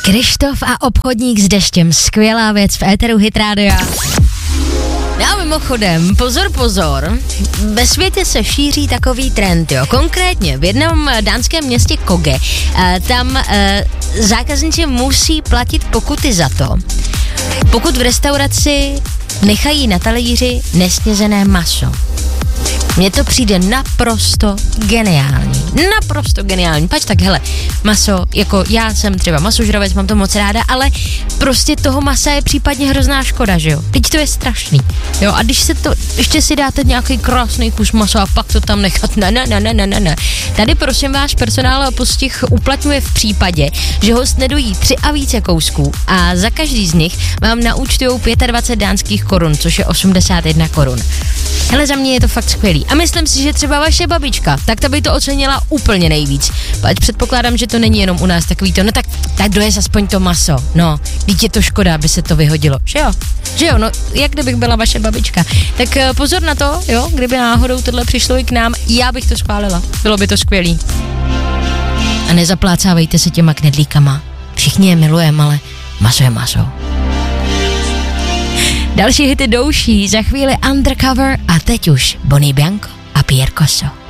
Krištof a obchodník s deštěm, skvělá věc v éteru Hit Rádia. No a mimochodem, pozor, ve světě se šíří takový trend, jo. Konkrétně v jednom dánském městě Koge, tam zákazníci musí platit pokuty za to, pokud v restauraci nechají na talíři nesnězené maso. Mně to přijde naprosto geniální. Pač tak, hele, maso, jako já jsem třeba masožravec, mám to moc ráda, ale prostě toho masa je případně hrozná škoda, že jo? Teď to je strašný, jo? A když se to, ještě si dáte nějaký krásný kus masa a pak to tam nechat, ne. Tady prosím váš personál postih uplatňuje v případě, že host nedojí 3 a více kousků a za každý z nich vám naúčtujou 25 dánských korun, což je 81 korun. Hele, za mě je to fakt skvělý. A myslím si, že třeba vaše babička, tak ta by to ocenila úplně nejvíc. Ať předpokládám, že to není jenom u nás takový to, no tak dojez aspoň to maso. No, teď je to škoda, aby se to vyhodilo. Že jo, no, jak kdybych byla vaše babička. Tak pozor na to, jo, kdyby náhodou tohle přišlo i k nám, já bych to schválila. Bylo by to skvělý. A nezaplácávejte se těma knedlíkama. Všichni je milujeme, ale maso je maso. Další hity douší, za chvíli Undercover a teď už Bonnie Bianco a Pierre Cosso.